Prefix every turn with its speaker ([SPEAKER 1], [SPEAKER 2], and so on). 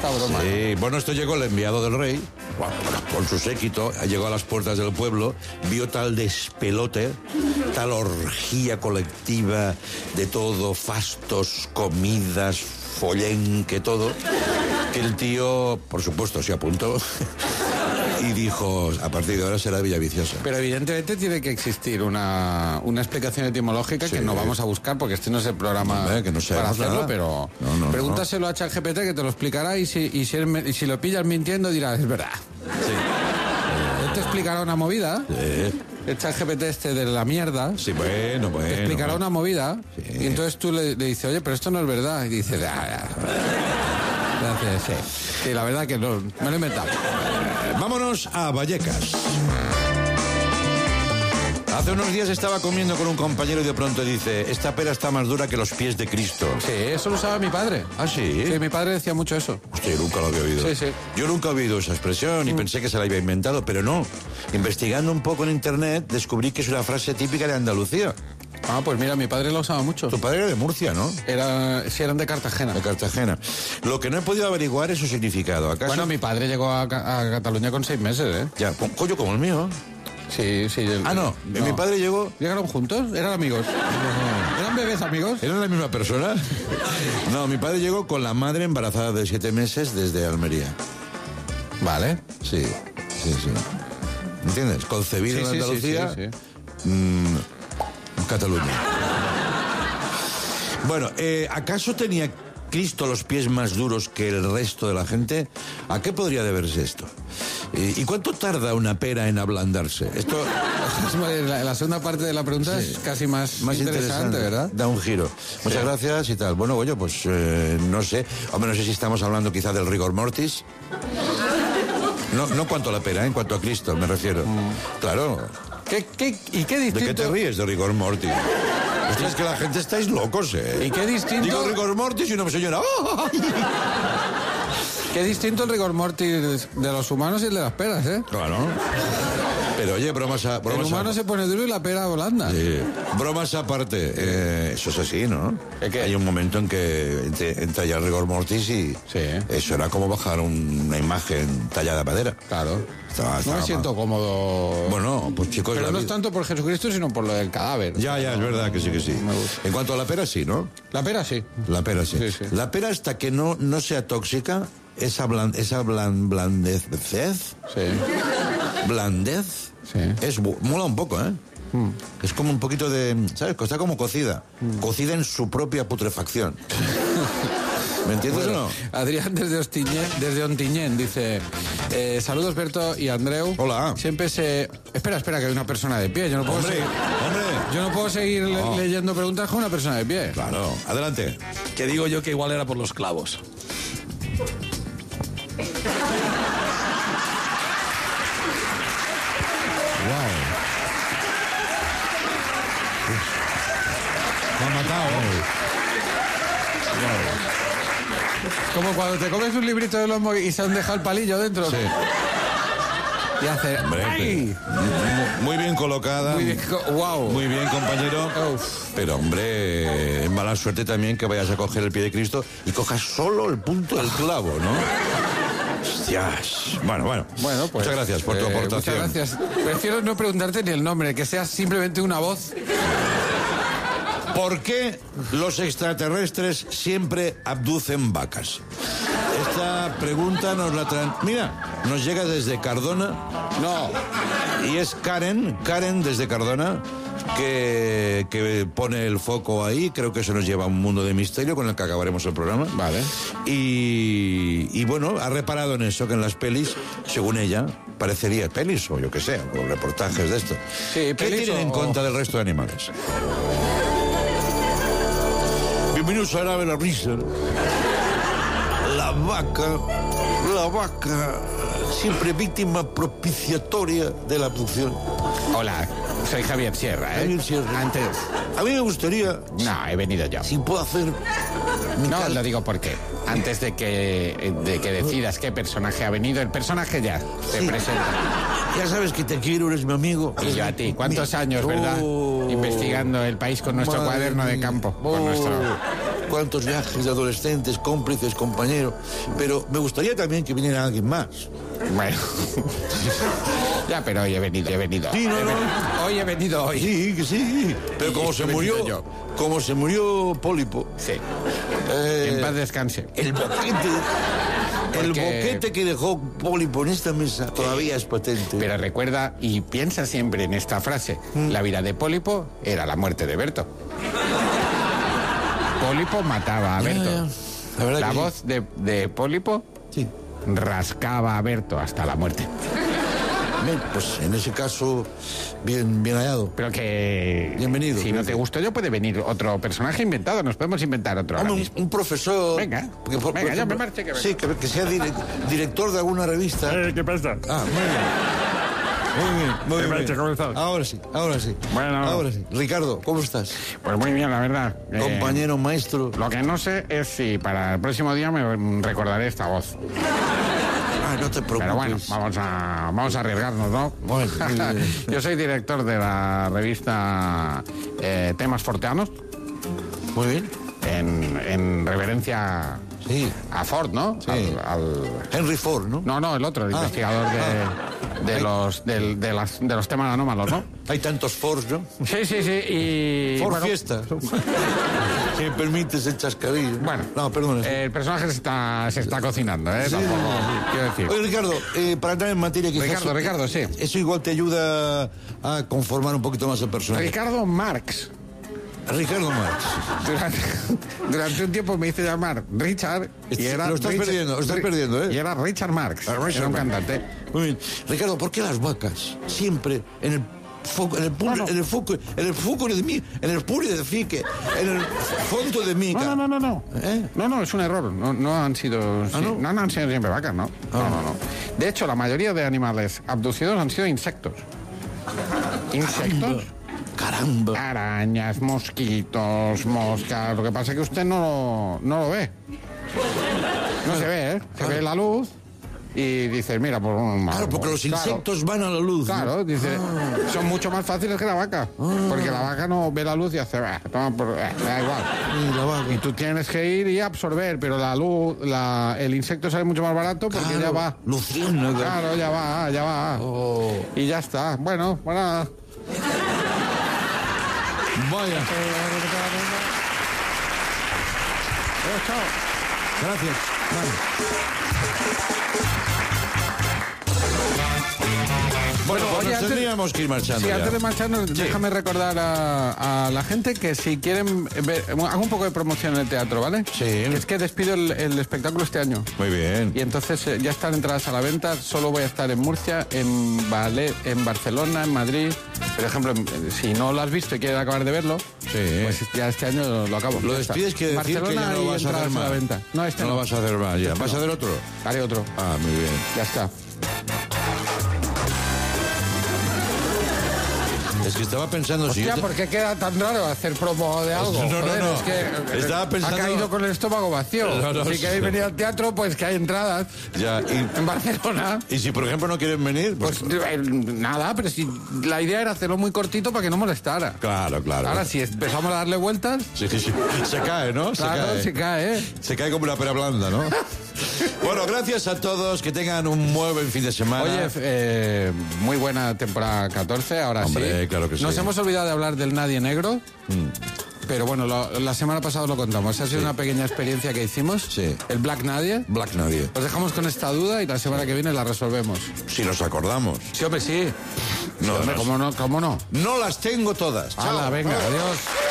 [SPEAKER 1] broma.
[SPEAKER 2] Sí, bueno, esto llegó el enviado del rey, con su séquito, llegó a las puertas del pueblo, vio tal despelote, tal orgía colectiva de todo, fastos, comidas, follenque, todo, que el tío, por supuesto, se apuntó y dijo, a partir de ahora será Villaviciosa.
[SPEAKER 1] Pero evidentemente tiene que existir una explicación etimológica que no vamos a buscar porque este no es el programa
[SPEAKER 2] que no
[SPEAKER 1] para hacerlo,
[SPEAKER 2] nada.
[SPEAKER 1] pero pregúntaselo a ChatGPT que te lo explicará y si lo pillas mintiendo dirás, es verdad.
[SPEAKER 2] Sí.
[SPEAKER 1] Él te explicará una movida. El ChatGPT este de la mierda.
[SPEAKER 2] Sí, bueno.
[SPEAKER 1] Te explicará una movida.
[SPEAKER 2] Sí.
[SPEAKER 1] Y entonces tú le dices, oye, pero esto no es verdad. Y dice, Gracias, sí, la verdad que no, me lo he inventado.
[SPEAKER 2] Vámonos a Vallecas. Hace unos días estaba comiendo con un compañero y de pronto dice, esta pera está más dura que los pies de Cristo.
[SPEAKER 1] Sí, eso lo usaba mi padre.
[SPEAKER 2] ¿Ah, sí?
[SPEAKER 1] Sí, mi padre decía mucho eso.
[SPEAKER 2] Hostia, yo nunca lo había oído.
[SPEAKER 1] Sí.
[SPEAKER 2] Yo nunca he oído esa expresión y pensé que se la había inventado, pero no. Investigando un poco en internet, descubrí que es una frase típica de Andalucía.
[SPEAKER 1] Ah, pues mira, mi padre la usaba mucho.
[SPEAKER 2] Tu padre era de Murcia, ¿no?
[SPEAKER 1] Sí, eran de Cartagena.
[SPEAKER 2] De Cartagena. Lo que no he podido averiguar es su significado. ¿Acaso?
[SPEAKER 1] Bueno, mi padre llegó a Cataluña con 6 meses, ¿eh?
[SPEAKER 2] Ya, coño, como el mío.
[SPEAKER 1] Sí.
[SPEAKER 2] No. Mi padre llegó...
[SPEAKER 1] ¿Llegaron juntos? ¿Eran amigos? ¿Eran bebés amigos?
[SPEAKER 2] ¿Eran la misma persona? No, mi padre llegó con la madre embarazada de 7 meses desde Almería.
[SPEAKER 1] Vale.
[SPEAKER 2] Sí. ¿Entiendes? Concebido en Andalucía, Cataluña. Bueno, ¿acaso tenía Cristo los pies más duros que el resto de la gente? ¿A qué podría deberse esto? ¿Y cuánto tarda una pera en ablandarse? Esto...
[SPEAKER 1] La segunda parte de la pregunta es casi más interesante, ¿verdad?
[SPEAKER 2] Da un giro. Muchas gracias y tal. Bueno, oye, pues no sé. Hombre, no sé si estamos hablando quizá del rigor mortis. No cuanto a la pera, en cuanto a Cristo, me refiero. Claro.
[SPEAKER 1] ¿Y qué distinto?
[SPEAKER 2] ¿De qué te ríes de rigor mortis? Es que la gente estáis locos, ¿eh?
[SPEAKER 1] ¿Y qué distinto?
[SPEAKER 2] Digo rigor mortis y una señora... ¡Oh!
[SPEAKER 1] Qué distinto el rigor mortis de los humanos y el de las peras, ¿eh?
[SPEAKER 2] Claro. Pero oye, bromas
[SPEAKER 1] el humano se pone duro y la pera blanda.
[SPEAKER 2] Sí. Bromas aparte, eso es así, ¿no? Hay un momento en que entra ya el rigor mortis y eso era como bajar una imagen tallada de madera.
[SPEAKER 1] Claro. No me siento cómodo.
[SPEAKER 2] Bueno, pues chicos...
[SPEAKER 1] Pero no es tanto por Jesucristo, sino por lo del cadáver.
[SPEAKER 2] Ya, es verdad que sí. En cuanto a la pera, sí, ¿no?
[SPEAKER 1] La pera, sí.
[SPEAKER 2] La pera, sí. La pera, hasta que no sea tóxica, esa blandez...
[SPEAKER 1] Sí.
[SPEAKER 2] Blandez... Sí. Mola un poco, ¿eh? Es como un poquito de... ¿Sabes? Está como cocida. Cocida en su propia putrefacción. ¿Me entiendes o no?
[SPEAKER 1] Adrián desde Ontinyent dice... saludos Berto y Andreu.
[SPEAKER 2] Hola.
[SPEAKER 1] Siempre se... Espera, que hay una persona de pie. Yo no puedo
[SPEAKER 2] Hombre.
[SPEAKER 1] Yo no puedo seguir leyendo preguntas con una persona de pie.
[SPEAKER 2] Claro. Adelante.
[SPEAKER 3] Que digo yo que igual era por los clavos.
[SPEAKER 1] Me ha matado. Como cuando te comes un librito de lomo y se han dejado el palillo dentro.
[SPEAKER 2] Sí.
[SPEAKER 1] Y hace...
[SPEAKER 2] Hombre,
[SPEAKER 1] ¡ay!
[SPEAKER 2] Muy bien colocada.
[SPEAKER 1] ¡Wow!
[SPEAKER 2] Muy bien, compañero. Pero, hombre, es mala suerte también que vayas a coger el pie de Cristo y cojas solo el punto del clavo, ¿no? Hostias. Bueno,
[SPEAKER 1] pues,
[SPEAKER 2] muchas gracias por tu aportación.
[SPEAKER 1] Muchas gracias. Prefiero no preguntarte ni el nombre, que sea simplemente una voz.
[SPEAKER 2] ¿Por qué los extraterrestres siempre abducen vacas? Esta pregunta nos la traen... Mira, nos llega desde Cardona.
[SPEAKER 1] No.
[SPEAKER 2] Y es Karen desde Cardona, que pone el foco ahí. Creo que eso nos lleva a un mundo de misterio con el que acabaremos el programa.
[SPEAKER 1] Vale.
[SPEAKER 2] Y bueno, ha reparado en eso, que en las pelis, según ella, parecería pelis o yo qué sé, o reportajes de esto.
[SPEAKER 1] Sí,
[SPEAKER 2] ¿qué tienen en contra del resto de animales? Bienvenidos a Nave la Risa. La vaca, siempre víctima propiciatoria de la abducción.
[SPEAKER 1] Hola, soy Javier Sierra, ¿eh?
[SPEAKER 2] Javier Sierra.
[SPEAKER 1] Antes...
[SPEAKER 2] A mí me gustaría...
[SPEAKER 1] No, he venido yo.
[SPEAKER 2] Si puedo hacer...
[SPEAKER 1] No, lo digo porque antes de que decidas qué personaje ha venido, el personaje ya te presenta.
[SPEAKER 2] Ya sabes que te quiero, eres mi amigo.
[SPEAKER 1] Y yo a ti. ¿Cuántos años, verdad? Investigando el país con nuestro cuaderno de campo. Con nuestro...
[SPEAKER 2] cuantos viajes de adolescentes, cómplices, compañeros, pero me gustaría también que viniera alguien más.
[SPEAKER 1] Bueno. Ya, pero hoy he venido.
[SPEAKER 2] Sí, no.
[SPEAKER 1] Hoy he venido hoy.
[SPEAKER 2] Sí, que sí. Pero como se murió Pólipo.
[SPEAKER 1] Sí. En paz descanse.
[SPEAKER 2] El boquete que dejó Pólipo en esta mesa todavía es patente.
[SPEAKER 1] Pero recuerda y piensa siempre en esta frase. La vida de Pólipo era la muerte de Berto. Pólipo mataba a Berto. La voz de Pólipo rascaba a Berto hasta la muerte.
[SPEAKER 2] Bien, pues en ese caso, bien hallado.
[SPEAKER 1] Pero que...
[SPEAKER 2] Bienvenido.
[SPEAKER 1] Si no te gustó yo, puede venir otro personaje inventado. Nos podemos inventar otro.
[SPEAKER 2] Un profesor...
[SPEAKER 1] Venga, yo me marche.
[SPEAKER 2] Sí, que sea director de alguna revista.
[SPEAKER 3] ¿Qué pasa?
[SPEAKER 2] Muy bien.
[SPEAKER 3] ¿Cómo
[SPEAKER 2] Ahora sí.
[SPEAKER 3] Bueno.
[SPEAKER 2] Ahora sí. Ricardo, ¿cómo estás?
[SPEAKER 1] Pues muy bien, la verdad.
[SPEAKER 2] Compañero, maestro.
[SPEAKER 1] Lo que no sé es si para el próximo día me recordaré esta voz.
[SPEAKER 2] No te preocupes.
[SPEAKER 1] Pero bueno, vamos a arriesgarnos, ¿no?
[SPEAKER 2] Bueno,
[SPEAKER 1] yo soy director de la revista Temas Forteanos.
[SPEAKER 2] Muy bien.
[SPEAKER 1] En reverencia a Ford, ¿no?
[SPEAKER 2] Sí.
[SPEAKER 1] Al
[SPEAKER 2] Henry Ford, ¿no?
[SPEAKER 1] No, el otro, el investigador de los temas anómalos, ¿no?
[SPEAKER 2] Hay tantos Fords, ¿no?
[SPEAKER 1] Sí, y...
[SPEAKER 2] Ford
[SPEAKER 1] bueno,
[SPEAKER 2] Fiesta. Si me permites el chascarrillo.
[SPEAKER 1] Bueno,
[SPEAKER 2] no, perdón.
[SPEAKER 1] El personaje se está cocinando, ¿eh? Tampoco, quiero decir.
[SPEAKER 2] Oye, Ricardo, para entrar en materia quizás...
[SPEAKER 1] Ricardo, sí.
[SPEAKER 2] Eso igual te ayuda a conformar un poquito más el personaje.
[SPEAKER 1] Ricardo Marx. Durante un tiempo me hice llamar Richard y era...
[SPEAKER 2] Lo estás perdiendo, ¿eh?
[SPEAKER 1] Y era Richard Marx. Era un cantante.
[SPEAKER 2] Muy bien. Ricardo, ¿por qué las vacas siempre en el foco de mica?
[SPEAKER 1] No.
[SPEAKER 2] ¿Eh?
[SPEAKER 1] No, es un error. No han sido... No han sido siempre vacas, ¿no? No. De hecho, la mayoría de animales abducidos han sido insectos. ¿Insectos?
[SPEAKER 2] Caramba.
[SPEAKER 1] Arañas, mosquitos, moscas. Lo que pasa es que usted no lo ve. No se ve, ¿eh? Se ve la luz y dice, mira, por un...
[SPEAKER 2] Claro, porque los insectos van a la luz.
[SPEAKER 1] Claro, ¿no? Dice, son mucho más fáciles que la vaca. Porque la vaca no ve la luz y hace, da igual. Y tú tienes que ir y absorber, pero la luz, el insecto sale mucho más barato porque ya va.
[SPEAKER 2] Luciendo.
[SPEAKER 1] Claro, ya va. Y ya está. Bueno.
[SPEAKER 2] Vaya. Gracias. Bueno, pues tendríamos que ir marchando.
[SPEAKER 1] Sí, antes de marcharnos, déjame recordar a la gente que si quieren ver, hago un poco de promoción en el teatro, ¿vale?
[SPEAKER 2] Sí.
[SPEAKER 1] Es que despido el espectáculo este año.
[SPEAKER 2] Muy bien.
[SPEAKER 1] Y entonces ya están entradas a la venta. Solo voy a estar en Murcia, en Barcelona, en Madrid. Por ejemplo, si no lo has visto y quieres acabar de verlo, pues ya este año lo acabo.
[SPEAKER 2] Lo despides, quiere decir que ya no vas a hacer más.
[SPEAKER 1] No, no
[SPEAKER 2] lo vas a hacer más ya. ¿Vas a hacer otro?
[SPEAKER 1] Haré otro.
[SPEAKER 2] Ah, muy bien.
[SPEAKER 1] Ya está.
[SPEAKER 2] Es que estaba pensando...
[SPEAKER 1] Hostia, ¿por qué queda tan raro hacer promo de algo?
[SPEAKER 2] No.
[SPEAKER 1] Es que
[SPEAKER 2] estaba pensando...
[SPEAKER 1] ha caído con el estómago vacío. Si queréis venir al teatro, pues que hay entradas.
[SPEAKER 2] Ya,
[SPEAKER 1] en Barcelona.
[SPEAKER 2] Y si, por ejemplo, no quieren venir...
[SPEAKER 1] Pues nada, pero si la idea era hacerlo muy cortito para que no molestara.
[SPEAKER 2] Claro.
[SPEAKER 1] Ahora, si empezamos a darle vueltas...
[SPEAKER 2] Sí. Se cae, ¿no?
[SPEAKER 1] Claro, se cae.
[SPEAKER 2] Se cae como una pera blanda, ¿no? Bueno, gracias a todos. Que tengan un muy buen fin de semana.
[SPEAKER 1] Oye, muy buena temporada 14, ahora
[SPEAKER 2] Hombre,
[SPEAKER 1] sí.
[SPEAKER 2] Claro que sí.
[SPEAKER 1] Nos hemos olvidado de hablar del Nadie Negro. Pero bueno, la semana pasada lo contamos. Ha sido una pequeña experiencia que hicimos.
[SPEAKER 2] Sí.
[SPEAKER 1] El Black Nadie.
[SPEAKER 2] Black Nadie.
[SPEAKER 1] Os dejamos con esta duda y la semana que viene la resolvemos.
[SPEAKER 2] Si nos acordamos.
[SPEAKER 1] Sí, hombre, sí.
[SPEAKER 2] No,
[SPEAKER 1] sí, hombre, ¿cómo no?
[SPEAKER 2] No las tengo todas.
[SPEAKER 1] Hala, venga, adiós.